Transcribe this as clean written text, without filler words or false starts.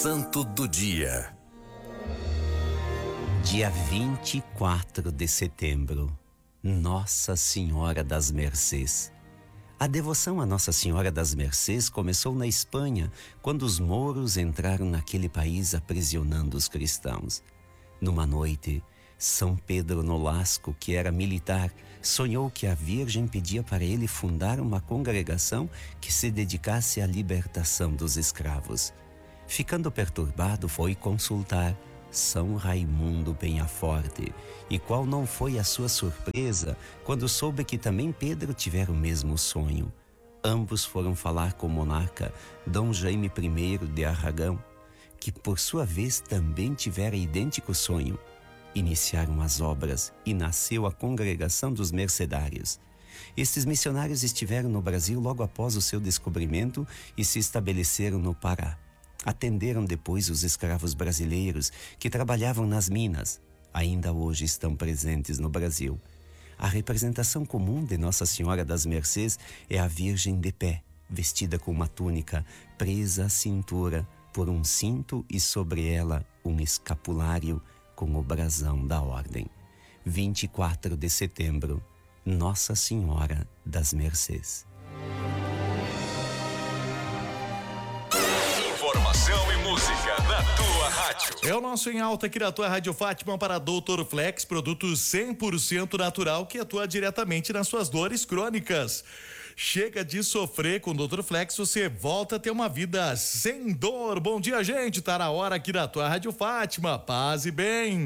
Santo do Dia. Dia 24 de setembro, Nossa Senhora das Mercês. A devoção a Nossa Senhora das Mercês começou na Espanha, quando os mouros entraram naquele país aprisionando os cristãos. Numa noite, São Pedro Nolasco, que era militar, sonhou que a Virgem pedia para ele fundar uma congregação que se dedicasse à libertação dos escravos. Ficando perturbado, foi consultar São Raimundo Penhaforte, e qual não foi a sua surpresa quando soube que também Pedro tivera o mesmo sonho. Ambos foram falar com o monarca Dom Jaime I de Aragão, que por sua vez também tivera idêntico sonho. Iniciaram as obras e nasceu a Congregação dos Mercedários. Estes missionários estiveram no Brasil logo após o seu descobrimento e se estabeleceram no Pará. Atenderam depois os escravos brasileiros que trabalhavam nas minas. Ainda hoje estão presentes no Brasil. A representação comum de Nossa Senhora das Mercês é a Virgem de pé, vestida com uma túnica presa à cintura por um cinto e sobre ela um escapulário com o brasão da ordem. 24 de setembro, Nossa Senhora das Mercês. Informação e música na tua rádio. É o nosso Em Alta aqui na tua Rádio Fátima para Doutor Flex, produto 100% natural que atua diretamente nas suas dores crônicas. Chega de sofrer com o Doutor Flex, você volta a ter uma vida sem dor. Bom dia, gente, tá na hora aqui na tua Rádio Fátima. Paz e bem.